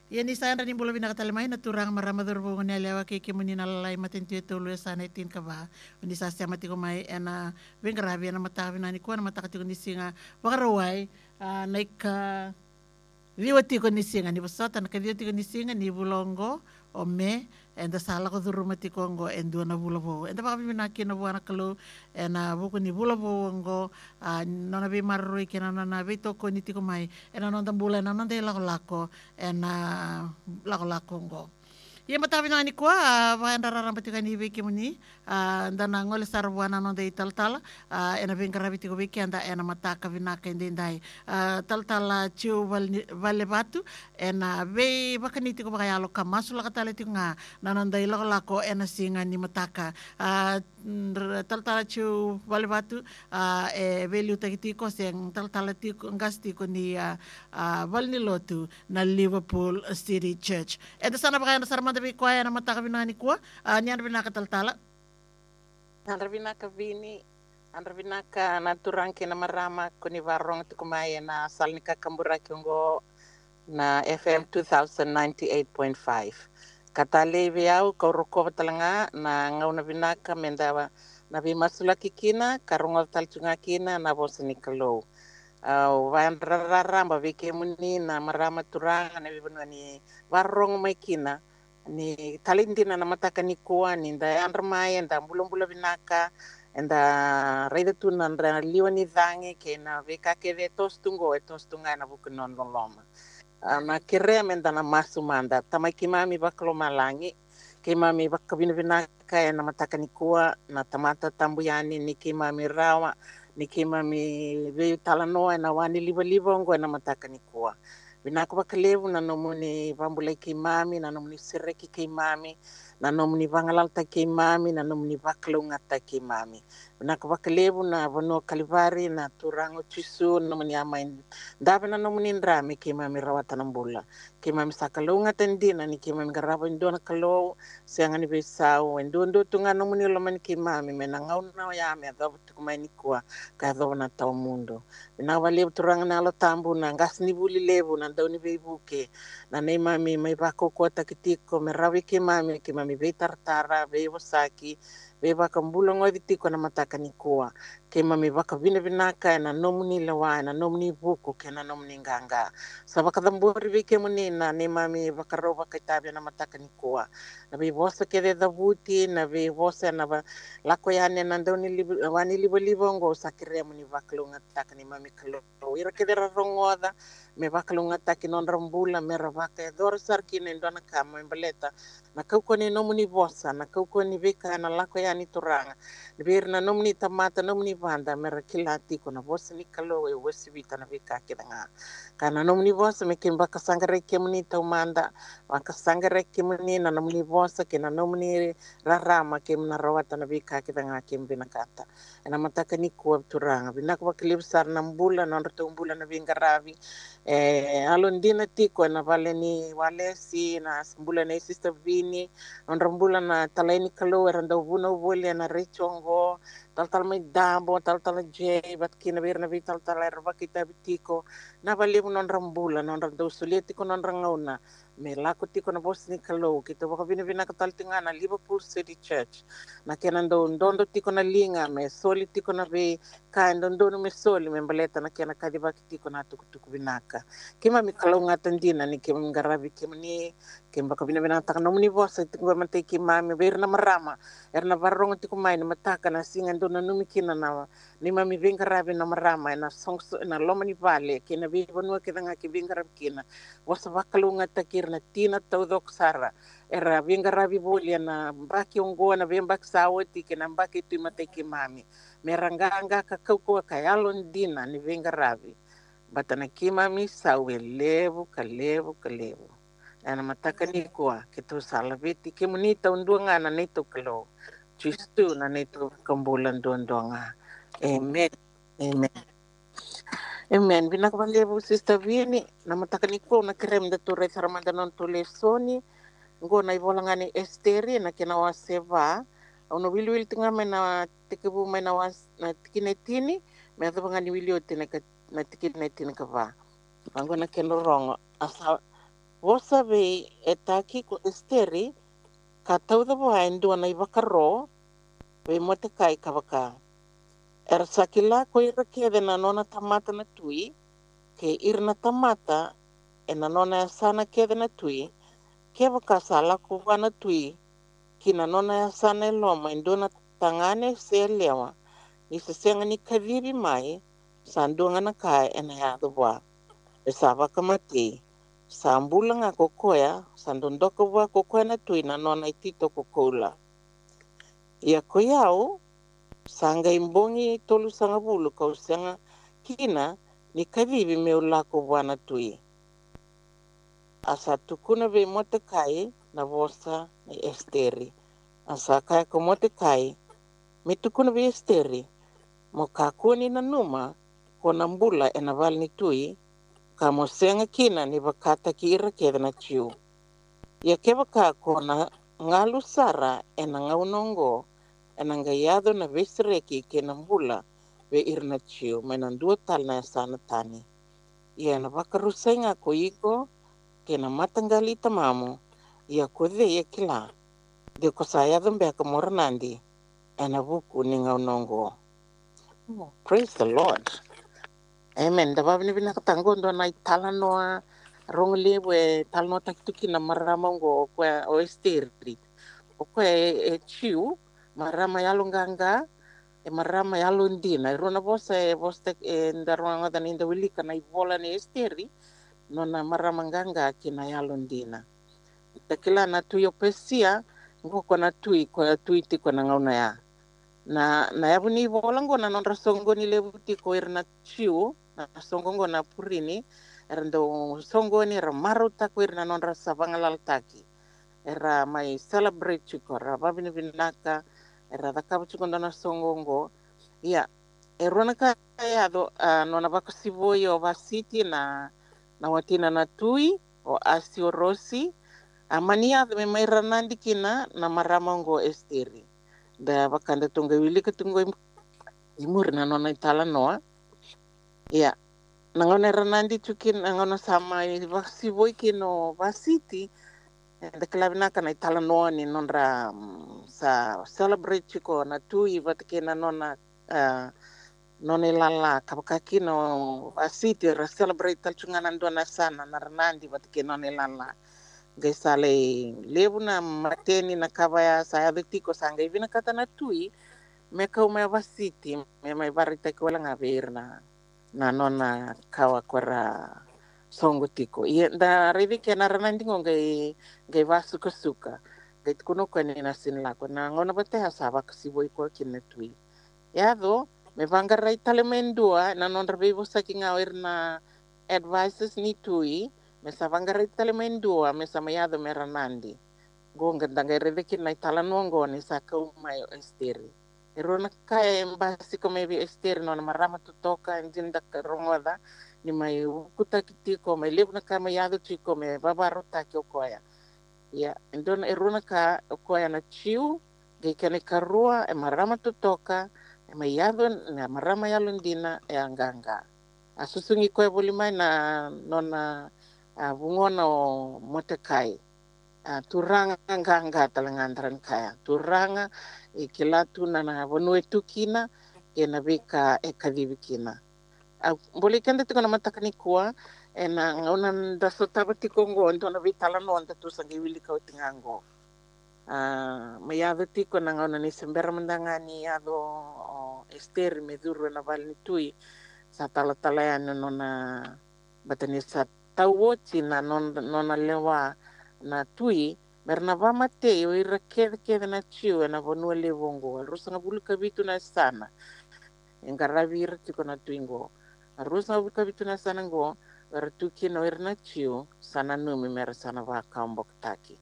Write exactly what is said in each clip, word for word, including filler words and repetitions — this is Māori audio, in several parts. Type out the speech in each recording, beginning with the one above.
Ia ni sa ni bula bina katalamay na turang maramadur po ni alewa kay kimuni nalalay matintuyo tulo sa naitin ka ba. Undi sa siya mati ko may ena wing grabe na matabi na ni ko na matakati ko ni singa wakaraway naik ka viwati ko ni singa ni basota na kadiwati ko ni singa ni bulongo o me enda sala ko duru mati ko ngo endo na bula bo. Enda pa kami minaki na buwana kalo ena buku ni bula bo ngo nona bi marui kina nona bi toko ni tiko mai ena nonta bula ena nonta lako lako ena lako lako ngo. Ia matabi na ni ko va enda raramba tika ni beki muni enda na ngole sarwana nonta i tal tal ena bin karabi tiko beki enda ena mataka vinaka enda indai tal tal ciu vale batu ena be bakani tiko baka yalo kamasu laka tala tiko nga na nonta i lako lako ena singa ni mataka tal tal ciu vale batu e veliu taki tiko seng tal tal tiko ngas tiko ni valni lotu na Liverpool City Church. Eda sana baka ena sarama tabi kuaya na mataka binani kuwa niyan binaka tal tala. Andra binaka bini andra binaka naturang kina marama kuni varong tukumaya na salnika kambura kyongo na F M two thousand ninety-eight point five. Katale viau kauroko talanga na ngauna binaka mendawa na bimasula kikina karunga talchunga kina na bosni kalo. Uh, van raramba vike muni na marama turanga na bibunga ni varong mai kina ni talindina na mataka ni kuwa ni nda andrmai nda mbula binaka nda raida tuna nda liwa ni dhangi ke na veka ke ve tostungo e tostunga na bukunon loloma na kire menda na masu manda tamai kimami baklo malangi kimami bakabina binaka na mataka ni kuwa na tamata tambuyani ni kimami rawa ni kimami ve talanoa na wani liwa liwa ngo na mataka ni kuwa binaka bakalevu na nomuni vambulai kimami na nomuni sereki kimami na nomuni vangalalta kimami na nomuni vakalungata kimami binaka bakalevu na vano kalivari na turango chisu nomuni amain dabe na nomuni ndrami kimami rawata nambula kimami sakalungata ndina ni kimami garaba ndona kalo siangani besau ndondo tunga nomuni lomani kimami mena ngauna yame adabu tukumaini kuwa kadho na tau mundo binaka valevu turanga na alo tambu na ngas nibuli levu na dauni veibuke na nei mami mai bako kota kitiko me rawi ke mami ke mami vei tartara vei wasaki vei baka mbula ngoi vitiko na mataka ni kuwa ke mami baka vina vinaka na nomuni lewa na nomuni buku ke na nomuni nganga sa baka damburi vei ke muni na nei mami baka rau baka itabia na mataka ni kuwa na vei vosa ke de davuti na vei vosa na va lako yane na dauni wani libo libo ngo sakire muni vakalunga taka ni mami kalo ira ke de rarongoda me vakalunga taki non rambula me ravaka e dora sarkina indona kama imbaleta na kaukoni nomuni vosa na kaukoni vika na lako ya ni turanga bir na nomuni tamata nomuni vanda me rakila tiko na vosa ni kalo e wesi vita na vika kidanga kana nomuni vosa me kim baka sangare kemuni taumanda baka sangare kemuni na nomuni vosa ke na nomuni rarama kem na rawata na vika kidanga kem binakata na mataka ni kuwa turanga binaka bakilibsar na mbula na ratumbula na vingaravi eh alondina tiko na vale ni walesi na sambula na sister Vini onrambula na talaini kalo eranda vuna vole na rechongo tal tal mai dambo tal tal je bat kina bir na vital tal erba kita bitiko na vale non rambula non rando sulietiko non rangauna me lako tiko na bosni kalo kita baka vina vina katal tinga na Liverpool City Church na kenando ndondo tiko na linga me soli tiko na ve kando ndono me soli me mbaleta na kena kadiba tiko na tukutuku vinaka kima mi kalau ngatandina ni kima ngarabi kima ni kima baka vina vina taka nomuni vosa tiko mate kima mi berna marama erna varong tiko mai na mataka na singa ndono numikina na ni mami vingarabi na marama na songso na lomani vale kina vi vanua kita ngaki vingarabi kina vosa vakalunga takir na tina taudok sara era vingarabi bolia na mbaki ongoa na vembak sawati kina mbaki tu mate kimami meranganga kakauko kayalon dina ni vingarabi batana kimami sawe levu kalevu kalevu ana mataka ni kwa kitu salaviti kimunita undunga na nito kalo chistu na nito kambulan dondonga amen amen amen binak balevu sister Vini na mataka ni kwa na krem da tore saramanda non tole soni ngo na ivolangani esteri na kina waseva ono wilwil tinga mena tikibu mena was na tikinetini me athabangani wilio tina na tikinetini kava Angona kendo rongo asa Wosa ve e taki ko Esteri ka tau da wain duana i wakaro ve mo te kai kawaka. Era sakila ko ira kia de na nona tamata na tui ke irna tamata e na nona e sana kia de na tui ke waka sa lako wana tui ki na nona e sana e loma i duana tangane se lewa ni se senga ni kadiri mai sa ndunga na kai e na yadu wa. E sa waka mati. Sa ambula nga kokoya, sa ndondoko wa kokoya na tui na nona i tito kokoula. Ia koiau, sa nga imbongi tolu sanga bulu kau sanga kina ni kavivi meu lako wana tui. Asa tukuna ve mote kai na vosa ni Esteri. Asa kaya ko mote kai, me tukuna ve Esteri, mo kakuni na numa, ko nambula e na val ni tui, ka mo senga kina ni wakata ki ira keda na tiu. Ia ke waka ko na ngalu sara e na ngaunongo e na ngayado na vesreki ke na mbula ve ira na tiu, mai na dua tal na sana tani. Ia na wakarusenga ko iko ke na matangali tamamu, ia ko dhe ia kila. De ko sayado mbea ka moranandi e na vuku ni ngaunongo. Oh, praise the Lord. Amen. Da babini bina katango ndo na itala noa rong lewe tal no takituki na marama ngo kwa o Esteri. O kwa e, e chiu marama yalo nganga e marama yalo ndina. E rona bosa e bosta e ndaronga da ninda wilika na ivola ni Esteri no na marama nganga ki na yalo ndina. Takila na tuyo pesia ngo kwa na tui kwa tui ti kwa na ngauna ya. Na na yabu ni ivola ngo na nondra songo ni lewu ti ko irna chiu na songo ngo na purini erando songo ni era maru taku irna nondra savanga laltaki era mai celebrate chiko ra babini vinaka era dakabu chiko na songo ngo ia erona ka ya do uh, nona baka sivoyo va city na na watina na tui o asio rosi amania me mai ranandi kina na marama ngo Esteri da bakanda tunga wili ka tunga imur na nona itala noa ia nangona ranandi tukin nangona sama vasi voi kino vasiti da klavina kana itala noa ni nonra um, sa celebrate chiko na tui vatke na nona uh, nona lala kapakaki no vasiti ra celebrate talchungana ndona sana na ranandi vatke nona lala gaisale levuna mateni na kavaya sa aditiko sanga ivina kata na tui me kau me vasiti me mai varita ko la ngaverna na nona kawa kora songo tiko ia da revi ke na ranandi ngai ngai vasu ko suka ngai kuno ko ni na sin la ko na ngona bate hasaba kasi voi ko kin tui ya do me vangara itale mendua na non revi sa kinga na advices ni tui me sa vangara itale mendua me sa mayado me ranandi go ngai revi kin na itala nongo ni sa kau mai Esteri. Erona kaya embasi ko maybe Esteri no na marama tutoka njinda karongoda ni mai ukuta kitiko mai lebu na kama yado chiko me babaro taki okoya. Ya, endona erona ka okoya na chiu ge kene karua e marama tutoka e mai yado na marama yalo ndina e anganga. Asusungi koe bolimai na nona uh, bungona o motekai. Uh, turanga nganga talangandran kaya turanga e kilatu na na vonue tukina e na vika e kadibikina a uh, boli kende tiko na matakani kua e na ngona da sotaba tiko ngo ndo na vitala no anda tu sangi wili ka tingango a uh, me yado tiko na ngona ni sembera mandangani ado o Esteri me duru na valni tui sa tala tala ya no na batani sa tawochi na non nona lewa na tui merna vama te o ira kede kede na chiu na vonua le vongo rusa nga bulu kabitu na sana engaravi ira tiko na tuingo rusa nga bulu kabitu na sana ngo ira tuki no ira na chiu sana numi mera sana va kambok taki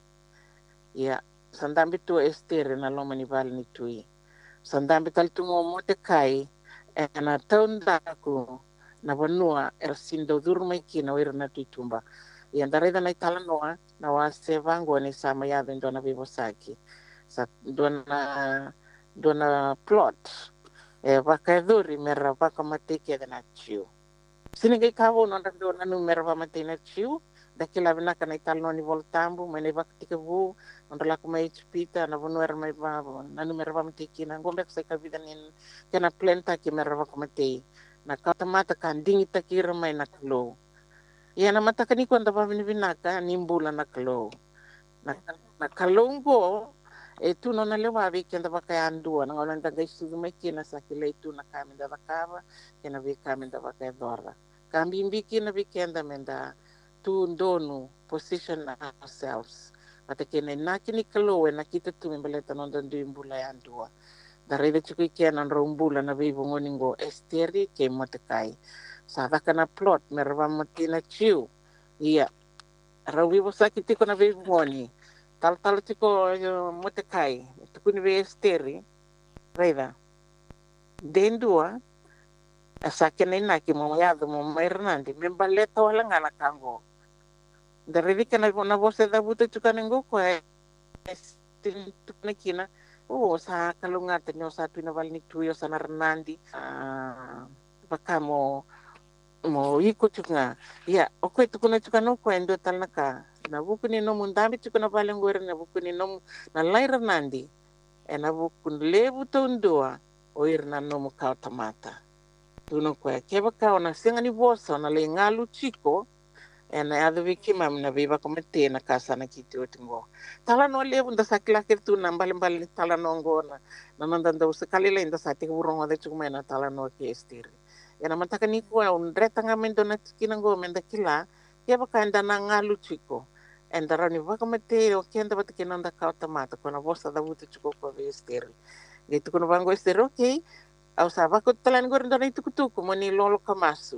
ya sandambi tu Esteri na loma ni vali ni tui sandambi tal tungo mote kai e na taundaku na vonua ira sindo durma ikina o ira na tuitumba i andareda na itala noa na wase vango ni sama ya vendo na vivo saki sa dona dona plot e vaka duri mera vaka mateke na chiu sini kai kawo no na dona no mera va mateke na chiu dakila vinaka na italo ni voltambu mai nei vaktika vu onda laku mai chipita na vonu era mai babo na numero va mtiki na ngombe sai ka vida nin kena plenta ki mera va komate na kata mata kan dingi takira mai na klo ia na mata kani ko nda va vinaka nimbula na klo na na kalongo e tu non le va vi kenda va ka andua na ngona nda gaisu mai kina sakile tu na kaminda va kava kena vi kaminda va ka dora kambimbi kina vi kenda menda tu ndonu position ourselves mata kene na kini kalo na kita tu mbeleta non dan dimbula ya andua da rede chukui kena rombula na vi vongoningo esteri ke motekai sa kana plot merva matina chiu ia rawi bosaki tiko na vi vongoni tal tal tiko motekai tukuni vi esteri reda dendua asa kene na ki mo ya do mo Hernandi membaleta wala ngana kango dari kana na vose da buta chukanengo ko tin tukna kina oh sa kalunga tenyo sa tuina valni tuyo sa Hernandi ah pakamo mo iko chukna ya okwe tukuna chukano ko endo talnaka na bukuni no mundambi chukuna valengore na bukuni no na lai Hernandi e na bukun lebu tondua o irna no mo kautamata tuno ko keba ka ona singa ni vosa na le ngalu chiko ena adu wiki mam na viva komete na kasa na kiti otingo tala no le bunda sakila kirtu na mbali mbali tala no ngona na nanda ndo sekali le nda sati kurong ade chukuma na tala no ki estiri ena mataka ni ko un reta ngamendo na tikina ngo menda kila keba ka enda na ngalu chiko enda rani va komete o kenda batikina nda ka automata ko na vosa da butu chiko ko estiri gitu kuno bango estiri okay au sa va ko tala ngor ndo na itukutuku moni lolo kamasu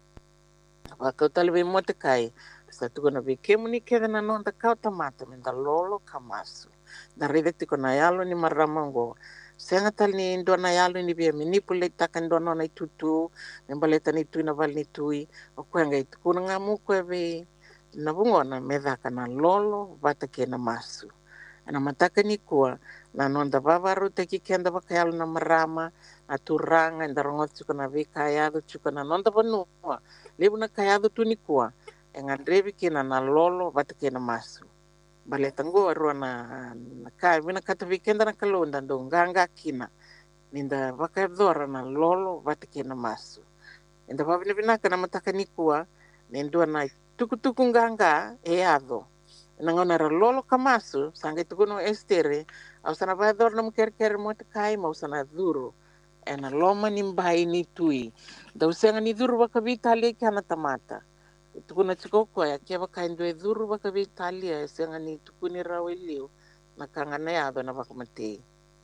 Waka talwe mote kai sa tuko na bikemu ni keda na nonda kau tamata minda lolo kamasu na rede tiko na yalo ni maramango senga tal ni ndo na yalo ni bia manipulate takan ndo na itutu nembaleta ni tui na val ni tui o kwenga itu kuna ngamu kwebe na bungona medaka na lolo vata ke na masu na mataka ni kua na nonda vavaru te ki kenda bakayalo na marama na turanga ndarongot chuka na vikayado chuka na nonda vanua lebu na kayado tu ni kua engandrevi kina na lolo vata ke na masu bale tango arua na na kai vina kata vikenda na kalonda ndo nganga kina ninda vakadora na lolo vata ke na masu inda vavina vinaka na mataka ni kua nendua na tukutuku nganga e ado nangona ra lolo kamasu sanga tukuno estere au sana vador na mker-ker mo kai mau sana duro ena loma nimbai ni tui da usenga ni duro baka vitali kana tamata tukuna chikoko ya keba kaindo e duro baka vitali ya senga ni tukuni rawelio na kangana ya do na baka mate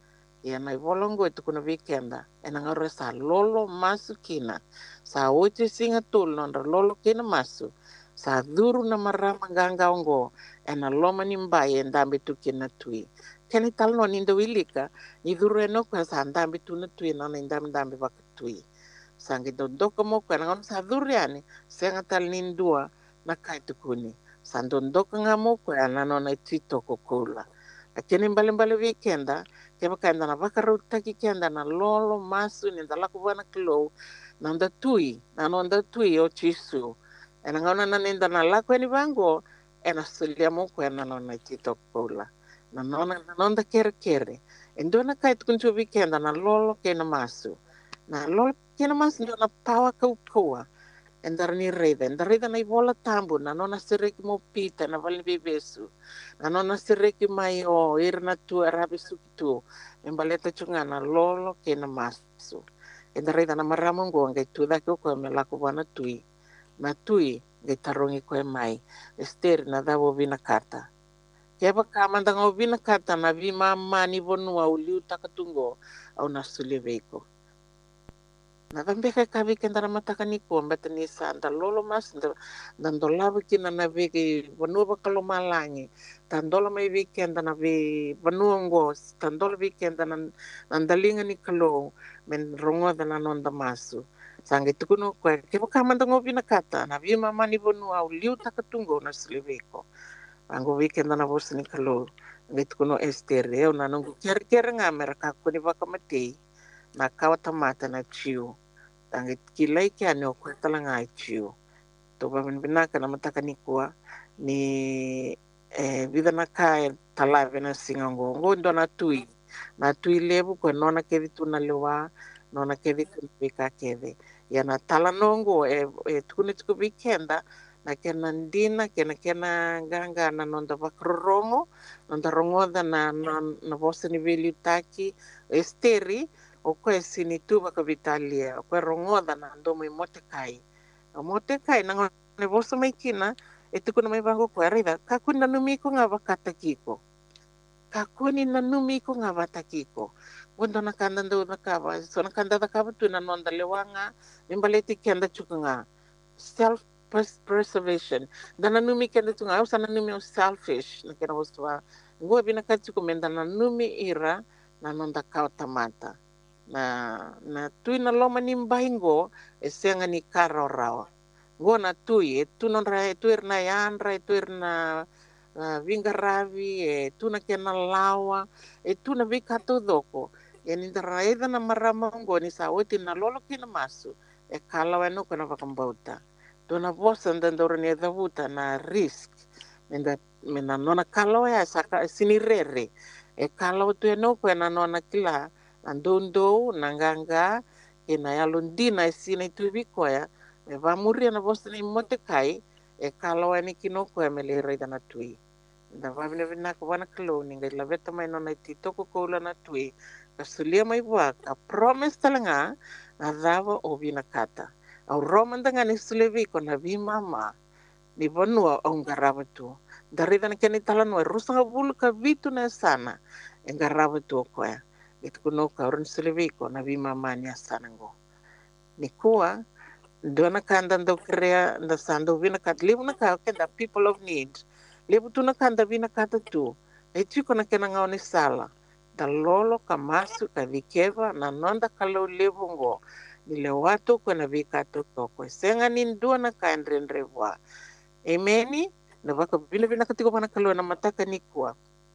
ya na volongo tukuna weekenda ena ngaro sa lolo masu kina sa oche singa tul non lolo kina masu sa duro na marama ganga ongo ena loma nimbai endambe tukina tui kani talno nindo wilika ni duro eno kwa sa ndambe tuna tui na ndambe ndambe baka tui sangi do doko mo kwa ngon sa duro yani senga tal nindua na kai tukuni sa ndondoko ngamo kwa na nona tito kokola akini mbali mbali weekenda keba kanda na baka ruta ki kenda na lolo masu ni ndala kubana kilo na nda tui na nonda tui o chisu ena ngona na ninda na la kweni bango ena sulia mo kwa na nona tito kokola na nona na nonda kere kere endo na kai tukunchu weekenda na lolo kena masu na lolo kena masu ndo na pawa kaukua endar ni reda endar reda na ivola tambu na nona sereki mo pita na valni bebesu na nona sereki mai o irna tu arabi sukitu embaleta chunga na lolo kena masu endar reda na maramongo ngai tu da ko me la ko bana tui na tui ngai tarongi ko mai ester na davo vina kata keba kamanda ngo vina kata na vi mama ni vonua uliu takatungo au na suleveko na vambeka kavi kendara mataka ni ko mbata ni sanda lolo mas nda labu kina na veki vanua bakalo malangi tandola mai weekend na vi vanua ngos tandola weekend na nandalinga ni kalo men rongo da na nonda masu sange tukuno ko ke kamanda ngo vina kata na vi mama ni vanua uliu takatungo na suleveko ango weekend na vos ni kalo ngetu kuno estere na nungu ker ker ngamera ka ko ni vakamate na kawa tamata na chiu tangi kilai kia no ko talanga chiu to babin binaka na mataka ni kuwa ni eh vida na kai talave na singango ngo ndo na tui na tui levu ko nona kevi tuna lewa nona kevi tuna vika kevi ya na tala nongo e e tukuni tuku weekenda na kena ndina kena kena ganga na nonda vakrorongo nonda rongoda na na, na vosa ni veli taki esteri o koe sini tu baka vitalia o koe rongoda na ndomo i motekai o motekai na ngone vosa mai kina e tuku na mai vango koe rida kakuni na numiko nga vakata kiko kakuni na numiko nga vata kiko wanda na kanda ndo na kava so na kanda da kava tu na nonda lewanga mimbaleti kenda chuka nga self preservation dana numi kenda tu nga usa na numi o selfish na kena waswa ngua bina kachuku menda na numi ira na nonda kau tamata na na tui na loma ni mbaingo e senga ni karo rawa ngo na tui e tu non ra e tu na yanra e tu na uh, vinga ravi e tu na kena lawa e tu na vika to doko e ni ndara e na marama ngo ni sa oti na lolo kina masu e kala wa no kana vakambauta tu na vosa ndandoro ni davuta na risk menda mena nona kala ya saka sinirere e kala tu no ko na nona kila andondo nanganga ina yalundina sina tu vikoya me va muri na vosa ni motekai e kala wa ni kinoko e mele reda na tui da va vina vina ko wana klo ni ngai la veta mai nona ti toko ko la na tui ka sulia mai wa ka promise talanga na dava o vina kata au roman da ngani sulevi ko na vi mama ni vonua au ngarava tu darida na keni talano e rusanga bulu ka vitu na sana e ngarava tu ko ya itu kuno ka urun sulevi ko na vi mama ni sana ngo ni kuwa dona kanda ndo krea nda sando vina kat libu na ka ke da people of need libu tu na kanda vina kata tu e chiko na kena ngao ni sala da lolo ka masu ka vikeva na nonda kalau libu ngo ni le watu ko na vika to toko senga ni ndua na ka ndrenre wa emeni na vaka vina vina katiko pana kalau na mataka ni kuwa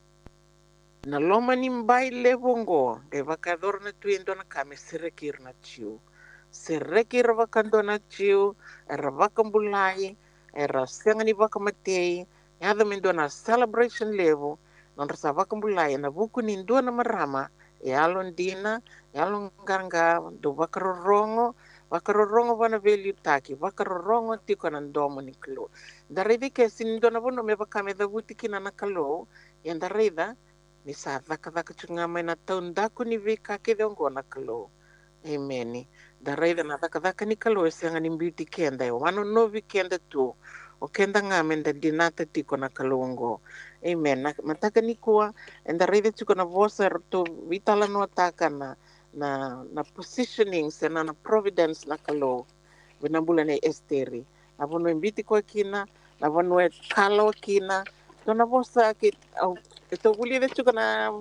na loma ni mbai levu ngo e vaka dorna tu indona kame sirekir na chiu sereki ra vakandona chiu era vakambulai era senga ni vakamatei yada mendona celebration level non rasa vakambulai na buku ni ndona marama e alon dina e alon ganga do vakarorongo vakarorongo vana veli taki vakarorongo tiko na ndomo ni klo darida ke sin ndona vono me vakame da butiki na nakalo ya darida ni sa vaka vaka chunga mai na taundaku ni vika ke dongo na klo Amen. Da raida na daka daka ni kalo e senga ni beauty kenda e wano novi kenda tu o kenda nga menda dinata tiko na kalongo. Amen. Na mataka ni kuwa and da raida tuko na vosa to vitala no ataka na na na positioning sena na providence na kalo vinambula na esteri. Na vono imbiti kwa kina na vono e kalo kina to na vosa ki ito guli de tuko na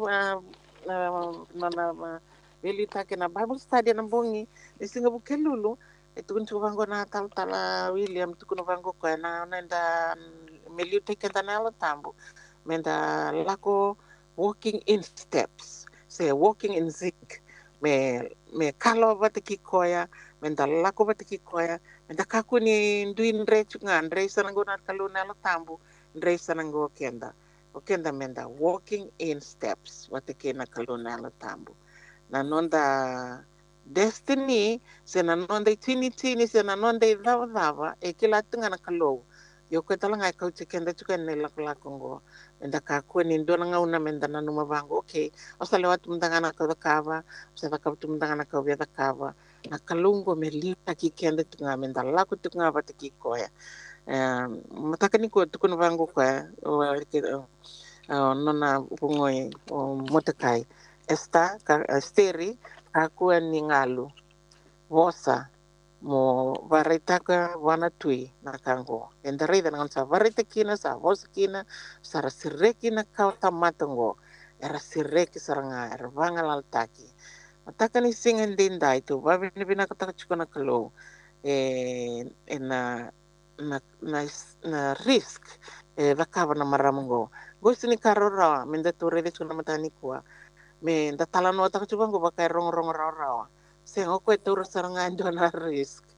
na na Veli take na Bible study na bongi e singa bukelulu e tukun tu vango na tal tala William tukun vango ko na nenda meliu take na la tambu menda lako walking in steps say walking in zinc me me kalo bataki koya menda lako bataki koya menda kaku ni nduin re chunga ndre sanango na kalu na la tambu ndre sanango kenda o kenda menda walking in steps watake na kalu na la tambu na nonda destiny se na nonda tini tini se na nonda dava dava e kila tunga na kalo yo ko tala ngai ko chikenda chuka ne la la kongo enda ka ko ni ndona nga una menda na numa vango okay o sa lewat mundanga na ko kava o sa ka mundanga na ko via kava na kalungo me lita ki kenda tunga menda la ko tunga va ki ko ya um mataka ni ko tukun vango ko o nona upungoi o motakai esta ka esteri aku ni ngalu vosa mo varitaka wana tui na kango endare da ngansa varita kina sa vosa kina sara sireki na kau tamatango era sireki saranga era vanga laltaki mataka ni singen dinda itu babi ni bina kata chukona kalo e na na na na risk e vakava na maramongo gosi ni karora menda tore de chuna matani kwa me da tala no ta chuba ngo bakai rong rong ra ra se ngo ko tur saranga ndo na risk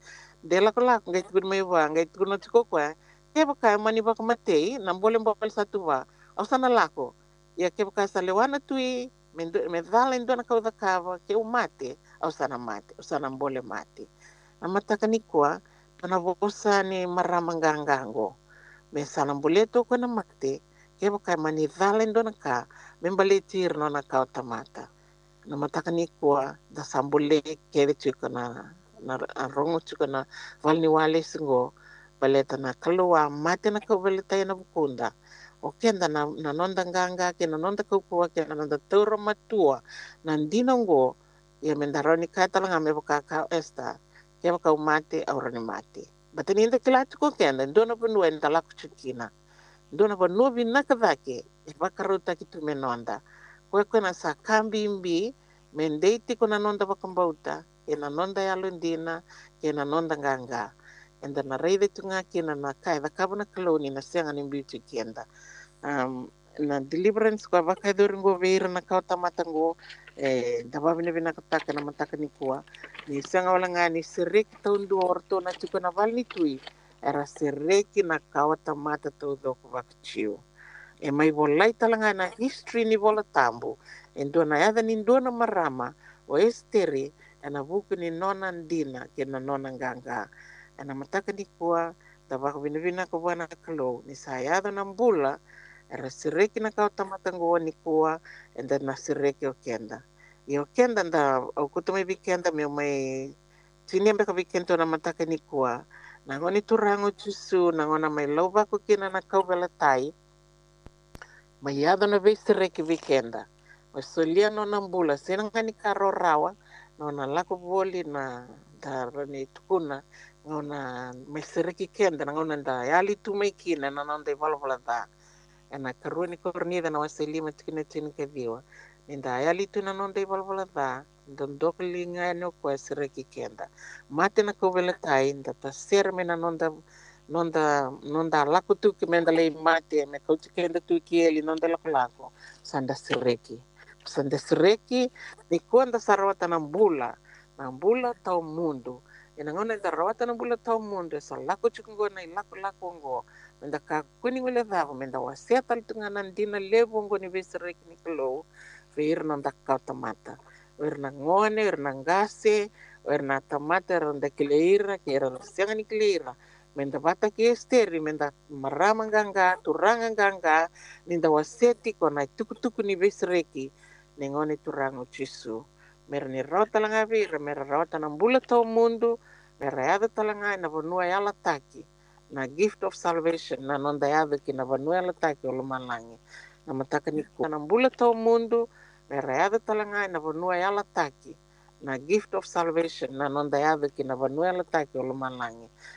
Dela ko lako ngai tuku mai wa ngai tuku no tuko kwa. Ke baka mani baka matei na boleh bopal satu wa. Au sana lako. Ya ke baka sa lewana tui me me dala indo na kauda kava ke u mate au sana mate au sana boleh mate. Na mataka ni kwa na vosa ni maramangangango. Me sana boleh to ko na mate ke baka mani dala indo na ka me baletir no na kau tamata. Na mataka ni kwa da sambole ke tuku na na rongo tuku na valni wale singo baleta na kalua mate na ka baleta na bukunda o kenda na na nonda nganga ke na nonda kupua ke na nonda toro matua na dinongo ya mendaroni kata langa me baka ka esta ke baka mate aurani mate batani inda kilatu ko kenda ndona penu en talak chukina ndona pa novi nakadake e baka ruta kitu menonda ko ko na sa kambi mbi mendeiti ko na nonda bakambauta ke na nonda ya lundina ke na nonda nganga enda na reide tunga ke na na kai da kabana koloni na senga ni beauty kenda um, na deliverance ko baka doringo veira na kauta matango eh da ba bine bina kataka na mataka ni kuwa ni senga wala nga ni sirek taundu orto na tuko na valni tui era sireki na kauta mata todo ko bakchiu e mai volai talanga na history ni vola tambu endo na yada ni ndona marama o estere ana buku ni nona ndina ke na nona nganga ana mataka ni kuwa da ba bine bina ko bana kalo ni sayada na mbula era sireki na kau tamatango ni kuwa and then na sireki o kenda i o kenda nda o kutumai bikenda me mai tinembe ka bikento na mataka ni kuwa na ngoni turango tusu na ngona mai loba ko kina na kau belatai mai yado na vei sireki bikenda o solia no na mbula sina ngani karo rawa no na lako boli na dara ni tukuna ngona mai sireki kenda na ngona nda yali tu mai kina na nonde vala vala da ana karua ni kornida na wasili matkina tin ke diwa ninda ayali tu na nonde balbala da ndondok linga no kwa sireki kenda mate na ko vela tai nda ta ser me na nonda nonda nonda laku tu ki menda le mate me ko kenda tu ki eli nonda laku lako sanda sireki sanda sireki ni kuanda sarawata na mbula na mbula tau mundu ina ngona da rawata na mbula tau mundu sa laku chukungo na laku laku ngo menda ka kuni wale dhavo menda waseta tunga nandina levo ngoni vesere kini kelo veir nanda kau tamata ver na ngone ver na ngase ver na tamata ronda kileira kera senga ni kileira menda bata ki esteri menda marama ganga turanga ganga ninda waseti kona tuku tuku ni vesere ki nengone turango chisu mer ni rota langa vir mer rota na mbula tau mundu mer yada talanga na vanua yala taki na gift of salvation na nonda yada ki na vanua la taki o lumalangi na mataka ni ko na mbula tau mundu na yada talanga na vanua yala taki na gift of salvation na nonda yada ki na vanua la taki o lumalangi